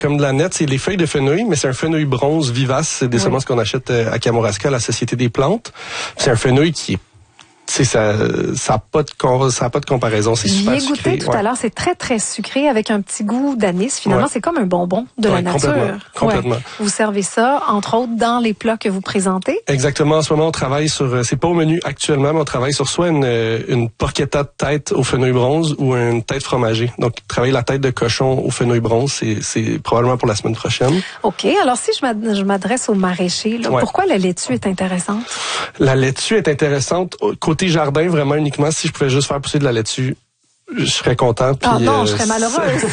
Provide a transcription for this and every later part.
Comme de la nette, c'est les feuilles de fenouil, mais c'est un fenouil bronze vivace. C'est des semences qu'on achète à Kamouraska, à la Société des plantes. C'est un fenouil qui est ça a pas de comparaison, c'est super sucré. J'y ai goûté tout à l'heure, c'est très très sucré avec un petit goût d'anis. Finalement, c'est comme un bonbon de la nature. Complètement. Vous servez ça entre autres dans les plats que vous présentez. Exactement. En ce moment, on travaille sur, c'est pas au menu actuellement, mais on travaille sur soit une porchetta de tête au fenouil bronze ou une tête fromagée. Donc, travailler la tête de cochon au fenouil bronze, c'est probablement pour la semaine prochaine. OK. Alors, si je m'adresse aux maraîchers, là, pourquoi la laitue est intéressante? La laitue est intéressante côté jardin, vraiment uniquement. Si je pouvais juste faire pousser de la laitue, je serais content. Puis, non, je serais malheureuse.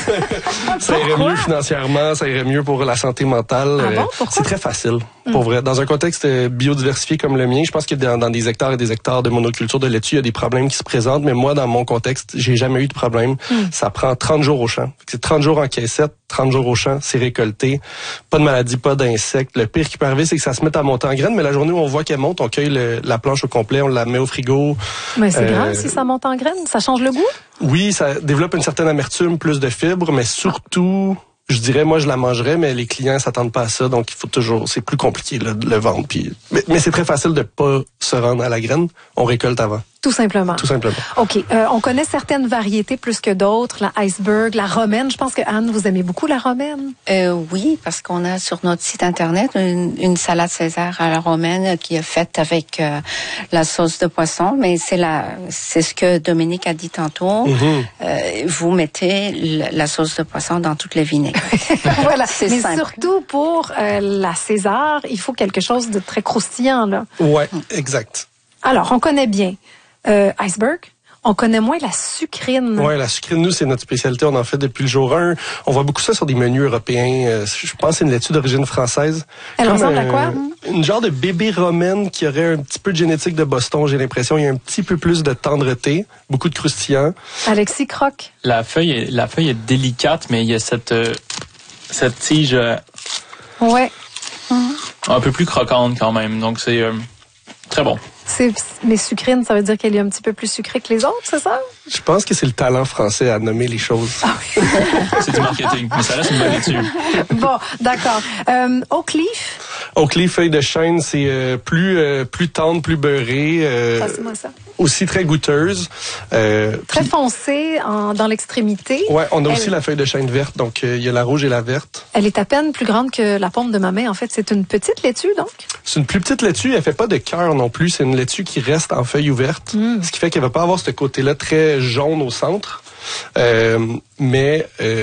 Ça irait mieux financièrement, ça irait mieux pour la santé mentale. Ah bon? Pourquoi? C'est très facile, pour vrai. Dans un contexte biodiversifié comme le mien, je pense que dans des hectares et des hectares de monoculture de laitue, il y a des problèmes qui se présentent, mais moi, dans mon contexte, j'ai jamais eu de problème. Ça prend 30 jours au champ. C'est 30 jours en caissette, 30 jours au champ, c'est récolté. Pas de maladie, pas d'insectes. Le pire qui peut arriver, c'est que ça se met à monter en graines, mais la journée où on voit qu'elle monte, on cueille la planche au complet, on la met au frigo. Mais c'est grave si ça monte en graines, ça change le goût? Oui, ça développe une certaine amertume, plus de fibres, mais surtout, je dirais, moi, je la mangerais, mais les clients s'attendent pas à ça, donc il faut toujours, c'est plus compliqué là, de le vendre. Puis, mais c'est très facile de pas se rendre à la graine. On récolte avant. Tout simplement. Tout simplement. OK. On connaît certaines variétés plus que d'autres. La iceberg, la romaine. Je pense que Anne, vous aimez beaucoup la romaine. Oui, parce qu'on a sur notre site Internet une salade César à la romaine qui est faite avec la sauce de poisson. Mais c'est ce que Dominique a dit tantôt. Vous mettez la sauce de poisson dans toutes les vinaigrettes. Voilà. C'est mais simple. Surtout pour la César, il faut quelque chose de très croustillant, là. Ouais, exact. Alors, on connaît bien iceberg. On connaît moins la sucrine. Ouais, la sucrine, nous, c'est notre spécialité. On en fait depuis le jour 1. On voit beaucoup ça sur des menus européens. Je pense que c'est une laitue d'origine française. Elle ressemble à quoi? Une genre de bébé romaine qui aurait un petit peu de génétique de Boston, j'ai l'impression. Il y a un petit peu plus de tendreté, beaucoup de croustillant. Alexis croque. La feuille est délicate, mais il y a cette tige un peu plus croquante quand même. Donc, c'est très bon. Mais sucrine, ça veut dire qu'elle est un petit peu plus sucrée que les autres, c'est ça? Je pense que c'est le talent français à nommer les choses. Ah oui. C'est du marketing, mais ça reste une bonne laitue. Bon, d'accord. Oak leaf? Oak leaf, feuille de chêne, c'est plus tendre, plus beurré. Passe-moi ça. Aussi très goûteuse. Très foncée dans l'extrémité. Ouais, on a aussi la feuille de chêne verte, donc il y a la rouge et la verte. Elle est à peine plus grande que la paume de ma main. En fait, c'est une petite laitue, donc? C'est une plus petite laitue. Elle fait pas de cœur non plus. C'est une laitue qui reste en feuille ouverte. Ce qui fait qu'elle va pas avoir ce côté-là très jaune au centre. Mais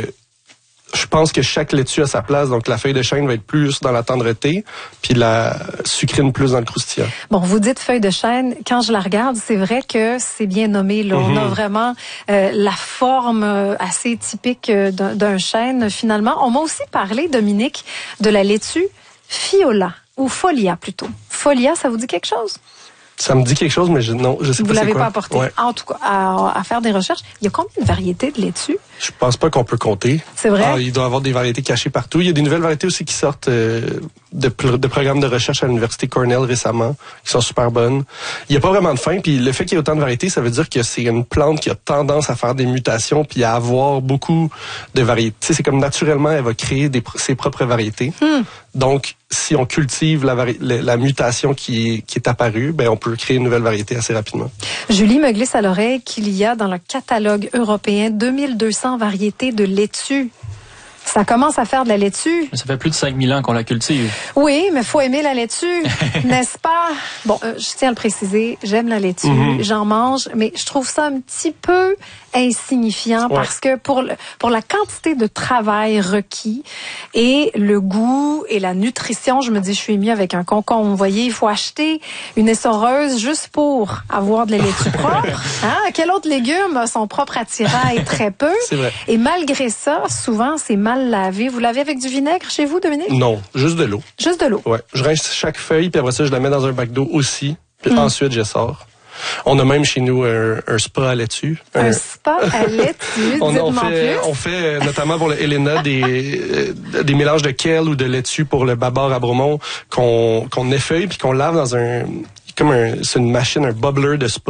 je pense que chaque laitue a sa place. Donc, la feuille de chêne va être plus dans la tendreté, puis la sucrine plus dans le croustillant. Bon, vous dites feuille de chêne. Quand je la regarde, c'est vrai que c'est bien nommé. Là. On a vraiment la forme assez typique d'un chêne, finalement. On m'a aussi parlé, Dominique, de la laitue Fiola, ou Folia plutôt. Folia, ça vous dit quelque chose? Ça me dit quelque chose, mais non, je sais pas c'est quoi. Vous l'avez pas apporté. Ouais. En tout cas, à faire des recherches, il y a combien de variétés de laitue? Je pense pas qu'on peut compter. C'est vrai? Il doit y avoir des variétés cachées partout. Il y a des nouvelles variétés aussi qui sortent de programmes de recherche à l'Université Cornell récemment, qui sont super bonnes. Il y a pas vraiment de fin, puis le fait qu'il y ait autant de variétés, ça veut dire que c'est une plante qui a tendance à faire des mutations puis à avoir beaucoup de variétés. Tu sais, c'est comme naturellement, elle va créer ses propres variétés. Donc, si on cultive la mutation qui est apparue, ben on peut créer une nouvelle variété assez rapidement. Julie me glisse à l'oreille qu'il y a dans le catalogue européen 2200 variétés de laitue. Ça commence à faire de la laitue. Ça fait plus de 5000 ans qu'on la cultive. Oui, mais faut aimer la laitue, n'est-ce pas? Bon, je tiens à le préciser, j'aime la laitue, j'en mange, mais je trouve ça un petit peu insignifiant parce que pour la quantité de travail requis et le goût et la nutrition, je me dis je suis mieux avec un concombre. Vous voyez, il faut acheter une essoreuse juste pour avoir de la laitue propre. Quel autre légume a son propre attirail? Très peu. C'est vrai. Et malgré ça, souvent c'est mal lavé. Vous lavez avec du vinaigre chez vous, Dominique? Non, juste de l'eau. Juste de l'eau. Ouais, je rince chaque feuille puis après ça je la mets dans un bac d'eau aussi. Puis ensuite je sors. On a même chez nous un spa à laitue. Un spa à laitue, on fait notamment pour le Helena des mélanges de kale ou de laitue pour le Babar à Bromont qu'on effeuille puis qu'on lave dans c'est une machine, un bubbler de spa.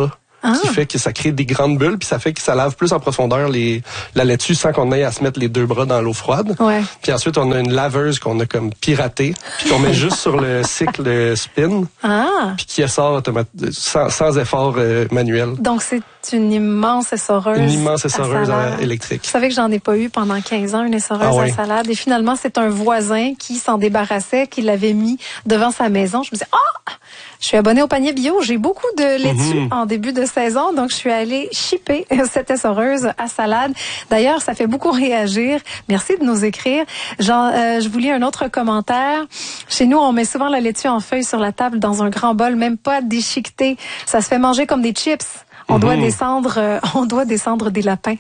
qui fait que ça crée des grandes bulles, puis ça fait que ça lave plus en profondeur la laitue sans qu'on ait à se mettre les 2 bras dans l'eau froide. Ouais. Puis ensuite, on a une laveuse qu'on a comme piratée, puis qu'on met juste sur le cycle spin, puis qui sort sans effort manuel. Donc, c'est une immense essoreuse. Une immense essoreuse électrique. Vous savez que j'en ai pas eu pendant 15 ans, une essoreuse à salade. Et finalement, c'est un voisin qui s'en débarrassait, qui l'avait mis devant sa maison. Je me disais, je suis abonnée au panier bio. J'ai beaucoup de laitue en début de saison. Donc, je suis allée shipper cette essoreuse à salade. D'ailleurs, ça fait beaucoup réagir. Merci de nous écrire. Je vous lis un autre commentaire. Chez nous, on met souvent la laitue en feuilles sur la table dans un grand bol, même pas déchiqueté. Ça se fait manger comme des chips. On doit descendre des lapins.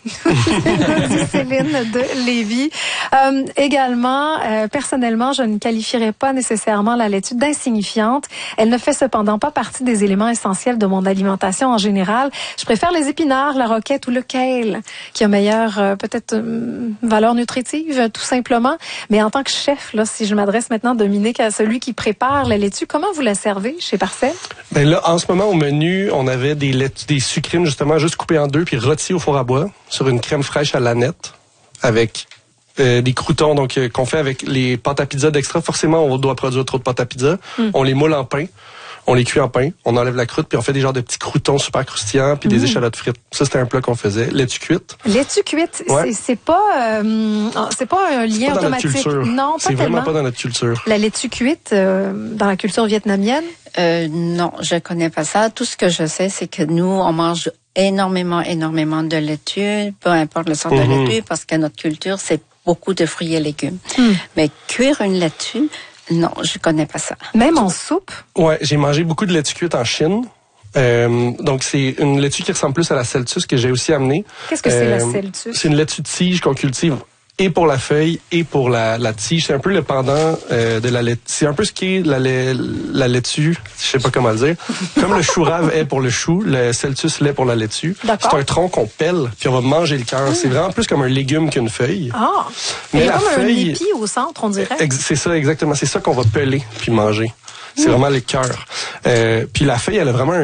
Céline de Lévis. Également, personnellement, je ne qualifierais pas nécessairement la laitue d'insignifiante. Elle ne fait cependant pas partie des éléments essentiels de mon alimentation en général. Je préfère les épinards, la roquette ou le kale, qui a meilleure peut-être valeur nutritive, tout simplement. Mais en tant que chef, là, si je m'adresse maintenant, Dominique, à celui qui prépare la laitue, comment vous la servez chez Parcelle? Ben là, en ce moment, au menu, on avait des sucrines, justement, juste coupées en 2 puis rôties au four à bois sur une crème fraîche à l'aneth avec des croûtons donc qu'on fait avec les pâtes à pizza d'Extra. Forcément, on doit produire trop de pâtes à pizza. On les moule en pain. On les cuit en pain, on enlève la croûte, puis on fait des genres de petits croûtons super croustillants, puis des échalotes frites. Ça, c'était un plat qu'on faisait. Laitue cuite. Laitue cuite, c'est pas un lien automatique. Non, pas c'est vraiment pas dans notre culture. La laitue cuite, dans la culture vietnamienne? Non, je connais pas ça. Tout ce que je sais, c'est que nous, on mange énormément de laitue, peu importe le sort de laitue, parce que notre culture, c'est beaucoup de fruits et légumes. Mais cuire une laitue, non, je connais pas ça. Même en soupe? Ouais, j'ai mangé beaucoup de laitue cuite en Chine. Donc, c'est une laitue qui ressemble plus à la celtus que j'ai aussi amenée. Qu'est-ce que c'est la celtus? C'est une laitue de tige qu'on cultive et pour la feuille et pour la tige. C'est un peu le pendant de la laitue. C'est un peu ce qui est la laitue, je sais pas comment le dire. Comme le chou rave est pour le chou, le celtus l'est pour la laitue. D'accord. C'est un tronc qu'on pèle, puis on va manger le cœur. C'est vraiment plus comme un légume qu'une feuille. Ah! Mais il y a comme un épi au centre, on dirait. C'est ça, exactement. C'est ça qu'on va peler puis manger. C'est vraiment le cœur. Puis la feuille, elle a vraiment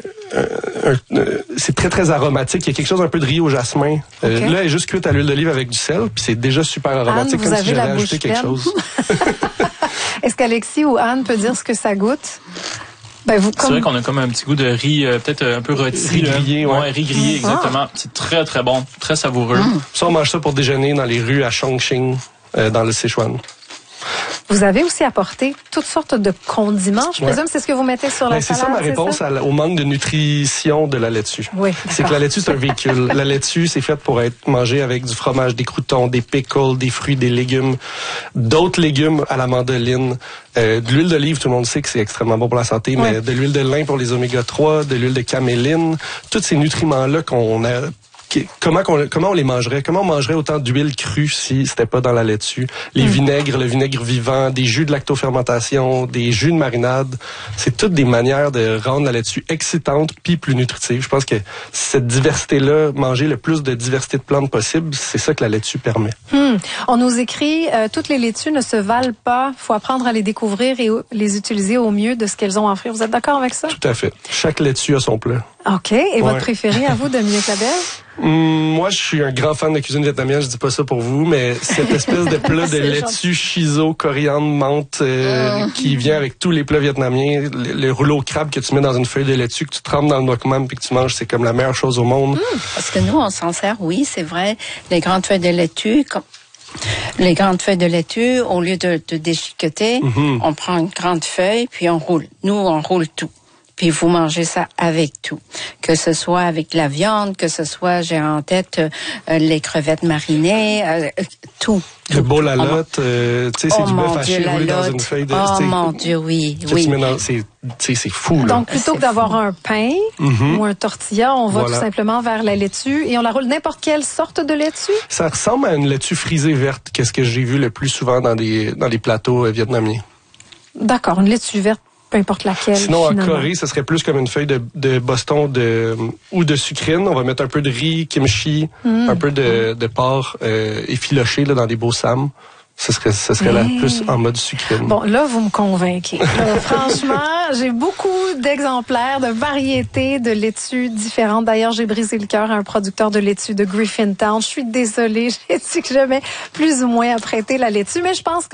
c'est très, très aromatique. Il y a quelque chose un peu de riz au jasmin. Là, elle est juste cuite à l'huile d'olive avec du sel, puis c'est déjà super aromatique, Anne, comme si j'avais ajouté quelque chose. Est-ce qu'Alexis ou Anne peut dire ce que ça goûte? C'est vrai qu'on a comme un petit goût de riz, peut-être un peu rôti. Riz grillé, riz grillé, exactement. C'est très, très bon, très savoureux. Ça, on mange ça pour déjeuner dans les rues à Chongqing, dans le Sichuan. Vous avez aussi apporté toutes sortes de condiments. Je présume c'est ce que vous mettez sur la salade. C'est ça ma réponse au manque de nutrition de la laitue. Oui, c'est que la laitue, c'est un véhicule. La laitue, c'est faite pour être mangée avec du fromage, des croûtons, des pickles, des fruits, des légumes, d'autres légumes à la mandoline, de l'huile d'olive, tout le monde sait que c'est extrêmement bon pour la santé, mais de l'huile de lin pour les oméga 3, de l'huile de caméline, tous ces nutriments-là qu'on a. Comment on les mangerait? Comment on mangerait autant d'huile crue si c'était pas dans la laitue? Les vinaigres, le vinaigre vivant, des jus de lactofermentation, des jus de marinade, c'est toutes des manières de rendre la laitue excitante puis plus nutritive. Je pense que cette diversité-là, manger le plus de diversité de plantes possible, c'est ça que la laitue permet. On nous écrit, toutes les laitues ne se valent pas. Faut apprendre à les découvrir et les utiliser au mieux de ce qu'elles ont à offrir. Vous êtes d'accord avec ça? Tout à fait. Chaque laitue a son plat. OK. Et votre préféré à vous, Dominique Labelle? Moi, je suis un grand fan de cuisine vietnamienne. Je dis pas ça pour vous, mais cette espèce de plat de laitue, shiso, coriandre, menthe, qui vient avec tous les plats vietnamiens, le rouleau au crabe que tu mets dans une feuille de laitue, que tu trempes dans le nuoc mam puis que tu manges, c'est comme la meilleure chose au monde. Parce que nous, on s'en sert, oui, c'est vrai. Les grandes feuilles de laitue, les grandes feuilles de laitue, au lieu de déchiqueter, on prend une grande feuille puis on roule. Nous, on roule tout. Puis vous mangez ça avec tout. Que ce soit avec la viande, que ce soit, j'ai en tête, les crevettes marinées, tout. Le bol à lotte, tu sais, c'est du bœuf haché roulé dans une feuille de... Oh mon Dieu, oui. C'est fou, là. Donc, plutôt que d'avoir un pain ou un tortilla, on va tout simplement vers la laitue et on la roule n'importe quelle sorte de laitue? Ça ressemble à une laitue frisée verte, qu'est-ce que j'ai vu le plus souvent dans les plateaux vietnamiens. D'accord, une laitue verte. Peu importe laquelle. Sinon, en Corée, ce serait plus comme une feuille de Boston ou de sucrine. On va mettre un peu de riz, kimchi, un peu de porc effiloché là, dans des beaux sam. Ce serait la plus en mode sucré. Bon, là, vous me convainquez. Franchement, j'ai beaucoup d'exemplaires, de variétés de laitues différentes. D'ailleurs, j'ai brisé le cœur à un producteur de laitue de Griffintown. Je suis désolée, j'ai dit que j'aimais plus ou moins apprêter la laitue, mais je pense que